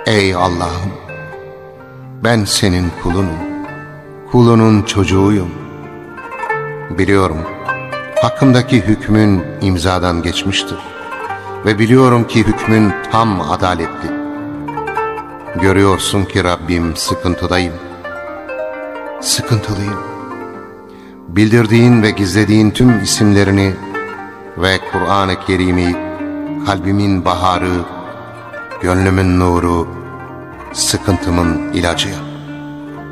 Ey Allah'ım, ben senin kulunum, kulunun çocuğuyum. Biliyorum, hakkımdaki hükmün imzadan geçmiştir ve biliyorum ki hükmün tam adaletli. Görüyorsun ki Rabbim, sıkıntıdayım, sıkıntılıyım. Bildirdiğin ve gizlediğin tüm isimlerini ve Kur'an-ı Kerim'i kalbimin baharı, gönlümün nuru, sıkıntımın ilacı yap.